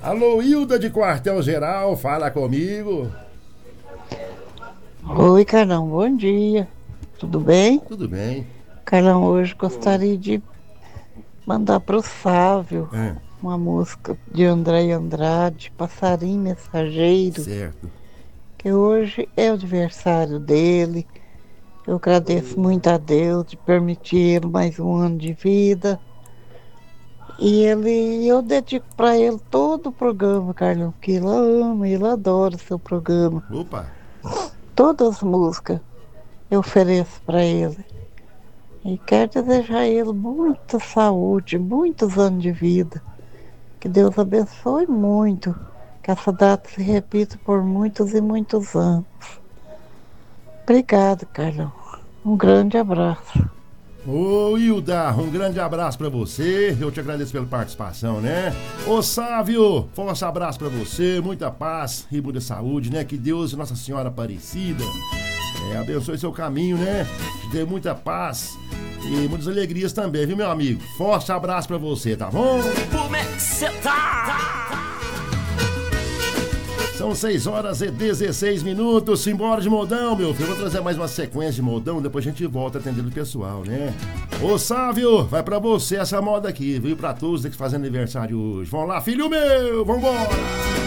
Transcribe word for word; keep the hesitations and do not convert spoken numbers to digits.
Alô, Hilda de Quartel Geral, fala comigo. Oi, Carlão, bom dia. Tudo bem? Tudo bem? Carlão, hoje gostaria de mandar para o Sávio Ah, uma música de André Andrade, Passarinho Mensageiro, certo. que hoje é o aniversário dele. Eu agradeço muito a Deus de permitir ele mais um ano de vida. E ele, eu dedico para ele todo o programa, Carlão, porque ele ama, ele adora o seu programa. Opa, Todas as músicas eu ofereço para ele. E quero desejar a ele muita saúde, muitos anos de vida. Que Deus abençoe muito. Que essa data se repita por muitos e muitos anos. Obrigado, Carlão. Um grande abraço. ô Hilda, um grande abraço pra você. Eu te agradeço pela participação, né? Ô Sávio, forte abraço pra você, muita paz e muita saúde, né? Que Deus e Nossa Senhora Aparecida é, abençoe seu caminho, né? Te dê muita paz e muitas alegrias também, viu, meu amigo? Forte abraço pra você, tá bom? Como é que cê tá? São seis horas e dezesseis minutos. Simbora de modão, meu filho. Vou trazer mais uma sequência de modão. Depois a gente volta atendendo o pessoal, né? Ô, Sávio, vai pra você essa moda aqui, viu? Pra todos que fazem aniversário hoje. Vamos lá, filho meu, vambora!